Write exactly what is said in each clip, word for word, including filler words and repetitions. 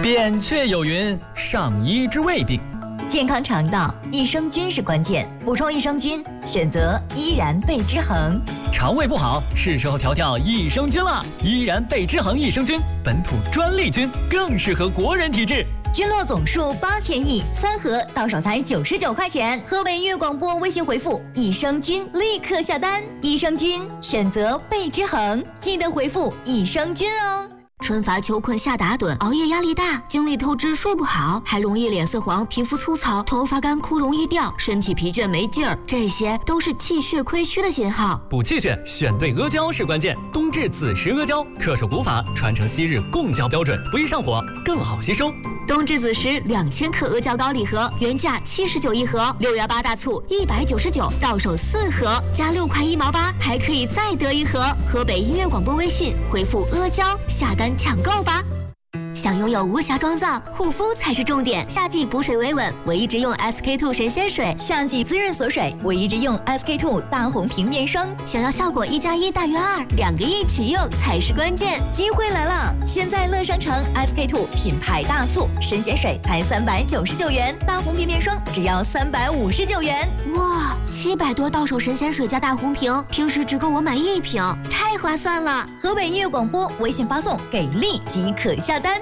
扁鹊有云：上医治未病。 健康肠道，益生菌是关键。补充益生菌，选择依然贝之恒。 肠胃不好，是时候调调益生菌了。依然贝之恒益生菌，本土专利菌，更适合国人体质。 菌落总数八千亿，三盒到手才九十九块钱。河北音乐广播微信回复益生菌，立刻下单。益生菌选择贝之恒，记得回复益生菌哦。 春乏秋困夏打盹，熬夜压力大，精力透支睡不好，还容易脸色黄、皮肤粗糙、头发干枯容易掉，身体疲倦没劲儿，这些都是气血亏虚的信号。 补气血，选对阿胶是关键。冬至子时阿胶，恪守古法，传承昔日贡胶标准，不易上火，更好吸收。 冬至子时两千克阿胶膏礼盒，原价七十九一盒，六幺八大促一百九十九，到手四盒加六块一毛八，还可以再得一盒。河北音乐广播微信回复阿胶下单抢购吧！想拥有无瑕妆造，护肤才是重点。夏季补水维稳，唯一直用 S K two 神仙水； 夏季滋润锁水，唯一直用 S K two 大红瓶面霜。 想要效果一加一大于二，两个一起用才是关键。 机会来了！现在乐商城 S K two 品牌大促，神仙水才三百九十九元，大红瓶面霜只要三百五十九元。 哇，七百多到手神仙水加大红瓶，平时只够我买一瓶，太划算了！ 河北音乐广播微信发送给力即可下单。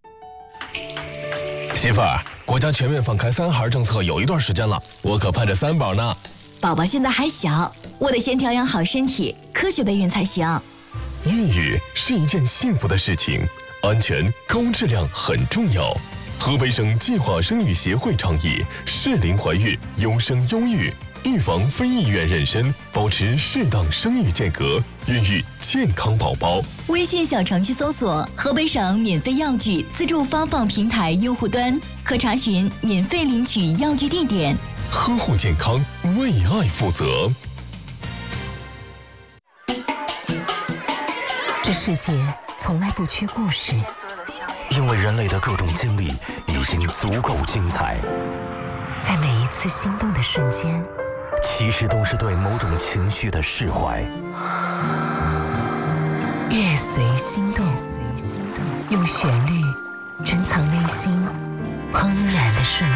媳妇儿，国家全面放开三孩政策有一段时间了，我可盼着三宝呢。 宝宝现在还小，我得先调养好身体，科学备孕才行。 孕育是一件幸福的事情，安全高质量很重要。河北省计划生育协会倡议适龄怀孕，优生优育，预防非意愿妊娠，保持适当生育间隔，孕育健康宝宝。 微信小程序搜索河北省免费药具自助发放平台用户端，可查询免费领取药具地点。 呵护健康，为爱负责。 这世界从来不缺故事， 因为人类的各种经历已经足够精彩， 在每一次心动的瞬间， 其实都是对某种情绪的释怀。 乐随心动，用旋律珍藏内心怦然的瞬